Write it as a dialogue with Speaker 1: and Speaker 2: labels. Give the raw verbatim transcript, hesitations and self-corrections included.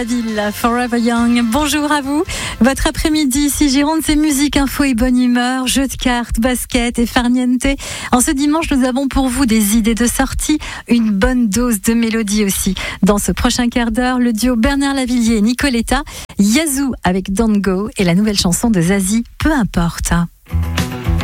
Speaker 1: Ville, Forever Young, bonjour à vous. Votre après-midi ici Gironde, c'est musique, info et bonne humeur, jeux de cartes, basket et farniente. En ce dimanche, nous avons pour vous des idées de sortie, une bonne dose de mélodie aussi. Dans ce prochain quart d'heure, le duo Bernard Lavillier et Nicoletta, Yazoo avec Don't Go et la nouvelle chanson de Zazie, Peu importe.